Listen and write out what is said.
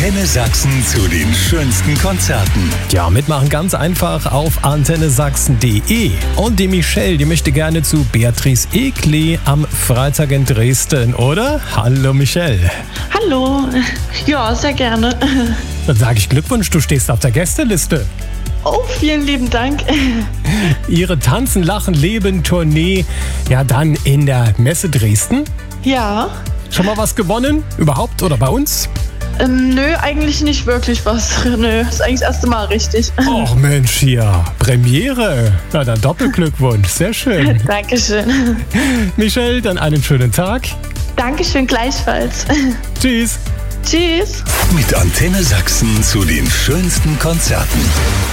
Antenne Sachsen zu den schönsten Konzerten. Ja, mitmachen ganz einfach auf antennesachsen.de. Und die Michelle, die möchte gerne zu Beatrice Egli am Freitag in Dresden, oder? Hallo Michelle. Hallo. Ja, sehr gerne. Dann sage ich Glückwunsch, du stehst auf der Gästeliste. Oh, vielen lieben Dank. Ihre Tanzen, Lachen, Leben Tournee, ja dann in der Messe Dresden. Ja. Schon mal was gewonnen? Überhaupt oder bei uns? Nö, eigentlich nicht wirklich was. Nö, ist eigentlich das erste Mal richtig. Och Mensch, hier, Premiere. Na dann Doppelglückwunsch, sehr schön. Dankeschön. Michelle, dann einen schönen Tag. Dankeschön gleichfalls. Tschüss. Tschüss. Mit Antenne Sachsen zu den schönsten Konzerten.